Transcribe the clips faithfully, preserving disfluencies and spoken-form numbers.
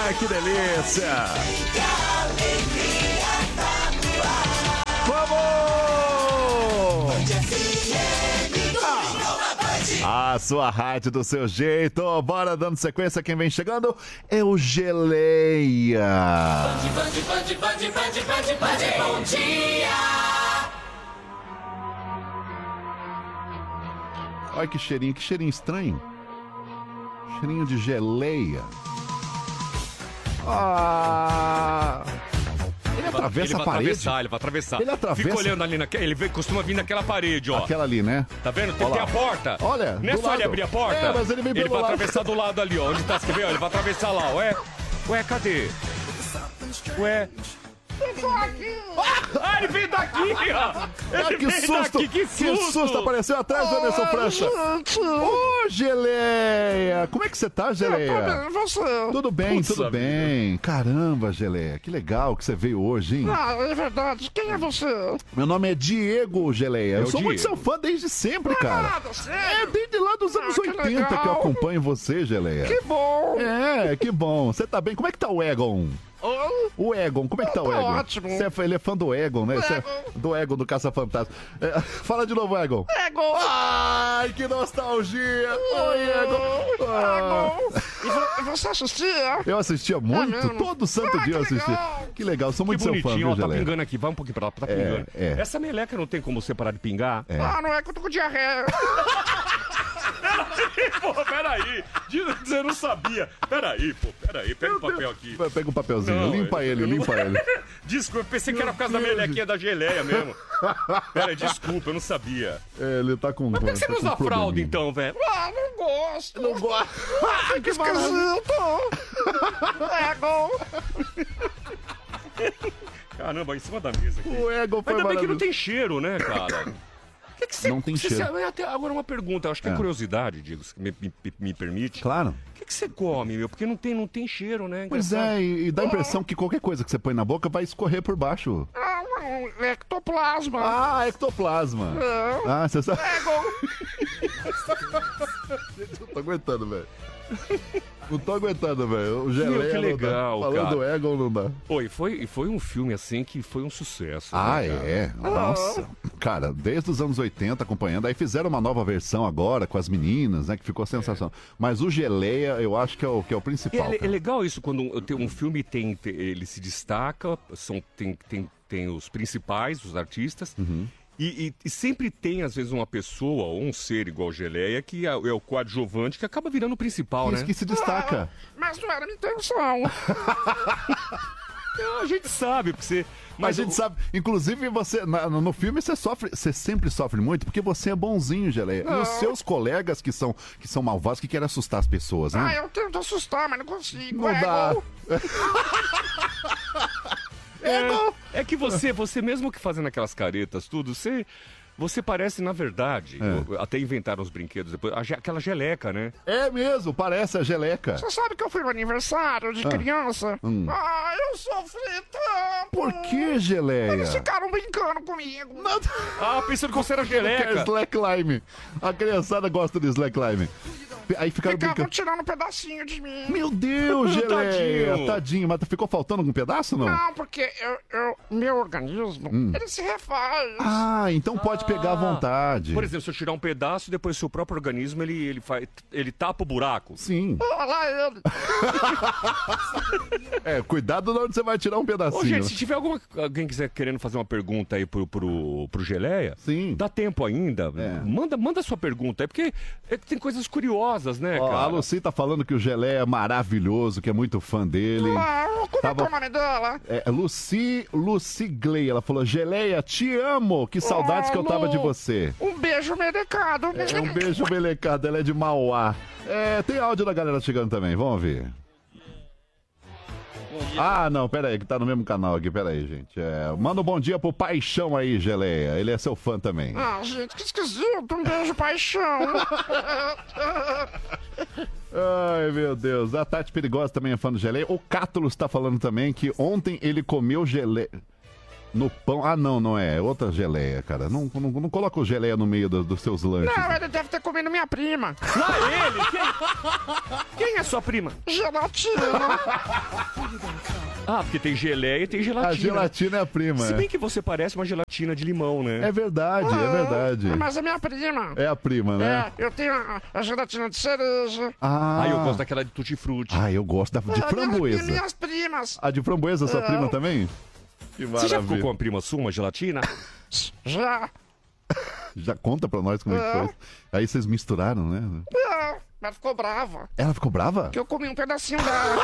Ai, que delícia! Vamos! Ah, a sua rádio do seu jeito. Bora dando sequência. Quem vem chegando é o Geleia. Bande, bande, bande, bande, bande, bande, bande, bom dia! Olha que cheirinho, que cheirinho estranho. Cheirinho de geleia. Ah! Ele atravessa ele a vai parede. Atravessar, ele vai atravessar. Ele atravessa. Fica olhando ali naquela. Ele vem, costuma vir naquela parede, ó. Aquela ali, né? Tá vendo? Tem, Olha tem lá. a porta. Olha, não é do só ele lado. abrir a porta. É, mas ele vem pelo vai lado. atravessar do lado ali, ó. Onde tá? Você vê? Ele vai atravessar lá, ué. Ué, cadê? Ué. Ah, ele veio daqui, ó. Ele Ah, que veio susto! daqui, que Que susto! susto apareceu atrás do Anderson França. Ô, Geleia! Como é que você tá, Geleia? Eu tô bem, e você? Tudo bem, Putz, tudo amigo. bem. Caramba, Geleia, que legal que você veio hoje, hein? Ah, é verdade. Quem é você? Meu nome é Diego Geleia. Eu É o sou muito Diego. seu fã desde sempre, cara. Nada, É, sério? desde lá dos anos Ah, que oitenta que eu legal. acompanho você, Geleia. Que bom. É, que bom. Você tá bem? Como é que tá o Egon? Oi? O Egon, como é que tá o Tá Egon? ótimo. Você é fã- ele é fã do Egon, né? Você é Egon. do Egon do Caça-Fantasma. É, fala de novo, Egon. Ego! Ai, que nostalgia! Oi, Egon! Ah, Ego! E vo- você assistia? eu assistia muito, mesmo? todo santo Ah, dia eu que assistia. legal. Que legal, sou Que muito seu fã, bonitinho, viu, ó. Tá Geleia? pingando aqui. Vai um pouquinho pra lá. Tá É, pingando. é. Essa meleca não tem como você parar de pingar? É. Ah, não é que eu tô com diarreia. Pô, peraí. Você não sabia. Peraí, pô, peraí. Pega o papel aqui. Pega um papelzinho, Não, limpa eu- ele, eu não- limpa ele. Desculpa, eu pensei que era por causa da Deus. melequinha da geleia mesmo. Pera, desculpa, eu não sabia. É, ele tá com. Mas por que você tá não com usa fralda probleminha. então, velho? Ah, não gosto. Não gosto. Ah, que esquisito. Ego! Caramba, em cima da mesa aqui. O Egon foi Ainda bem que não maravilhoso. tem cheiro, né, cara? Que que você- Não tem você- cheiro. você- até agora uma pergunta, acho que é, É. curiosidade, Diego, se me, me- me permite. Claro. O que, que você come, meu? Porque não tem, não tem cheiro, né? Pois Engraçado. é, e, e dá a impressão que qualquer coisa que você põe na boca vai escorrer por baixo. Ah, não, ectoplasma. Ah, ectoplasma. É. Ah, você sabe. Ego! Gente, eu tô aguentando, velho. Não tô aguentando, velho. O Geleia Meu, que não legal, dá. Falando cara. do Egon não dá. Oi, foi, foi um filme assim que foi um sucesso. Ah, né, cara? é? Nossa. Cara, desde os anos oitenta acompanhando. Aí fizeram uma nova versão agora com as meninas, né? Que ficou sensacional. Mas o Geleia, eu acho que é o, que é o E principal. É, é cara. legal isso quando um, tem um filme tem, tem- ele se destaca, são, tem, tem, tem os principais, os artistas, Uhum. e, e- e sempre tem, às vezes, uma pessoa ou um ser igual Geleia que é, é o coadjuvante que acaba virando o principal, Isso né? que se destaca. Mas não era minha intenção. É, a gente sabe, porque você. Mas Mas a gente o- sabe, inclusive você, na- no filme você sofre, você sempre sofre muito porque você é bonzinho, Geleia. E os seus colegas que são, que são malvados, que querem assustar as pessoas, Ah, né? eu tento assustar, mas não consigo. Não dá. Ego! É, é que você, você mesmo que fazendo aquelas caretas, tudo, você. Você parece, na verdade, É. até inventaram os brinquedos depois, a ge- aquela geleca, né? É mesmo, parece a geleca. Você sabe que eu fui no aniversário de criança? Hum. Ah, eu sofri tanto. Por que, Geleia? Eles ficaram brincando comigo. Ah, pensando que você era Que é geleca. slackline. A criança gosta de slackline. Aí ficaram Ficavam brincando. tirando um pedacinho de mim. Meu Deus, Geleia. Tadinho. Tadinho. Mas ficou faltando algum pedaço, não? Não, porque eu, eu- meu organismo, ele se refaz. Hum. Ah, então pode pegar à vontade. Por exemplo, se eu tirar um pedaço, depois seu próprio organismo, ele, ele, faz, ele tapa o buraco. Sim. Olha lá ele. É, cuidado de onde você vai tirar um pedacinho. Ô, gente, se tiver alguma, alguém quiser querendo fazer uma pergunta aí pro, pro, pro Geleia, Sim. dá tempo ainda. É. Manda, manda sua pergunta aí, porque é que tem coisas curiosas, né, Ó, cara? a Lucy tá falando que o Geleia é maravilhoso, que é muito fã dele. Ah, como Tava- é que é o nome dela? É, Lucy, Lucy Gley, ela falou, Geleia, te amo, que saudades que eu tava de você. Um beijo merecado. É um beijo melecado, ela é de Mauá. É, tem áudio da galera chegando também, vamos ouvir. Ah, não, pera aí, que tá no mesmo canal aqui, pera aí, gente. É, manda um bom dia pro Paixão aí, Geleia, ele é seu fã também. Ah, gente, que esquisito. Um beijo, paixão. Ai, meu Deus, a Tati Perigosa também é fã do Geleia. O Cátulo está falando também que ontem ele comeu geleia. No pão? Ah, não, não é. É outra geleia, cara. Não, não, não coloca o geleia no meio do- dos seus lanches. Não, ele deve ter comido minha prima. Ah, ele? Quem? Quem é sua prima? Gelatina. Ah, porque tem geleia e tem gelatina. A gelatina é a prima. Se é. bem que você parece uma gelatina de limão, né? É verdade, é verdade. Mas é minha prima. É a prima, né? É, eu tenho a, a gelatina de cereja. Ah, Ah, eu gosto daquela de tutti-frutti. Ah, eu gosto da, de É, framboesa. E minhas primas. A de framboesa, sua É. prima também? Que Você já ficou maravilha. com uma prima sua, uma gelatina? Já. Já conta pra nós como é que É. foi. Aí vocês misturaram, né? É, mas ficou brava. Ela ficou brava? Que eu comi um pedacinho dela.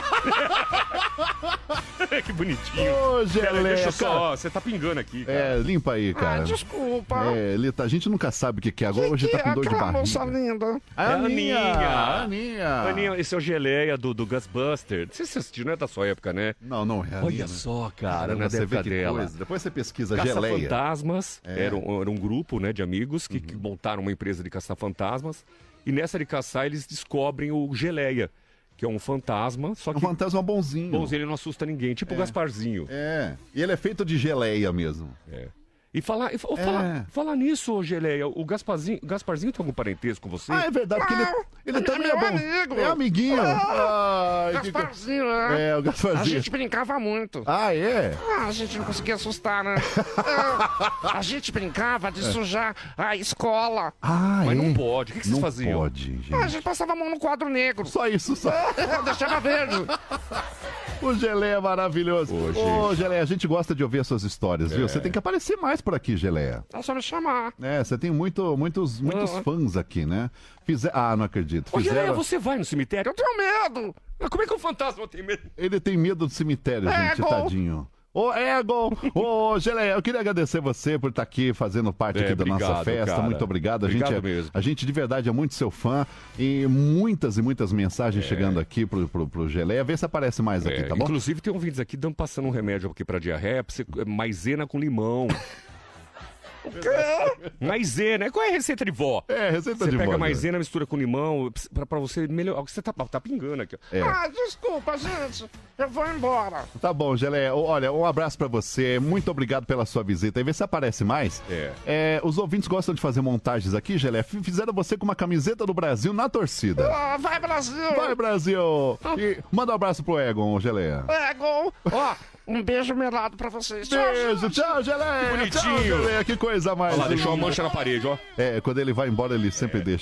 Que bonitinho. Ô, Pera, geleia, deixa eu cara. só, ó, você tá pingando aqui, cara. É, limpa aí, Ah, cara. desculpa. É, ele tá- a gente nunca sabe o que, que é agora. Hoje que tá com dor de aquela barriga. moça linda. A É a Aninha! Aninha. a Aninha! Aninha, esse é o geleia do, do Ghostbuster. Não sei se você assistiu, não é da sua época, né? Não, não é a Olha Aninha, né? só, cara, na Você vê época que dela. coisa. Depois você pesquisa geleia. Caça-fantasmas, era, um, era um grupo, né, de amigos que, que montaram uma empresa de caçar fantasmas. E nessa de caçar, eles descobrem o Geleia, que é um fantasma, só É um que fantasma bonzinho. bonzinho, ele não assusta ninguém, tipo o Gasparzinho. É. E ele é feito de geleia mesmo. É. E falar, e fa- É. falar, falar nisso, ô, Geleia, o Gasparzinho, o Gasparzinho tem algum parentesco com você? Ah, é verdade, porque ele, Não, ele ele também é é meu bom. amigo. É amiguinho. Ai, que co- Gasparzinho, né? É, o A Gasparzinho. gente brincava muito. Ah, é? Ah, a gente não conseguia assustar, né? É, a gente brincava de sujar a escola. Ah, Mas é? não pode, o que, que vocês Não faziam? pode, gente. A gente passava a mão no quadro negro. Só isso, só. Deixava verde. O Geleia é maravilhoso. Ô, Ô, gente. Geleia, a gente gosta de ouvir as suas histórias, viu? É. Você tem que aparecer mais por aqui, Geleia. É só me chamar. É, você tem muito, muitos, muitos Ah. fãs aqui, né? Fizer... Ah, não acredito. Ô, Geleia, Fizeram... você vai no cemitério? Eu tenho medo. Mas como é que o fantasma tem medo? Ele tem medo do cemitério, É, gente, gol. tadinho. Ô, Ego! Ô, Geleia, eu queria agradecer você por estar aqui fazendo parte É, aqui da nossa obrigado, festa. cara. Muito obrigado. A Obrigado gente, é, mesmo. a gente de verdade é muito seu fã e muitas e muitas É. mensagens chegando aqui pro, pro, pro Geleia. Vê se aparece mais aqui, É, tá bom? inclusive tem ouvintes aqui dando, passando um remédio aqui pra diarreia, pra você, é, maisena com limão. O quê? Maisena, qual é a receita de vó? É, receita Você de pega vó, maisena, mistura com limão, pra, pra você melhorar. Você tá, tá pingando aqui, ó. É. Ah, desculpa, gente. Eu vou embora. Tá bom, Geleia. Ô, Olha, um abraço pra você. Muito obrigado pela sua visita. E vê se aparece mais. É. É, os ouvintes gostam de fazer montagens aqui, Geleia. F- Fizeram você com uma camiseta do Brasil na torcida. Ah, vai, Brasil. Vai, Brasil! E manda um abraço pro Egon, Geleia. É, gol. Ó, um beijo melado pra vocês. Tchau, Beijo, gente. tchau, Geleia! Que bonitinho. Tchau, Geleia, que coisa mais. Olha lá, deixou uma linda. mancha na parede, ó. É, quando ele vai embora, ele sempre deixa.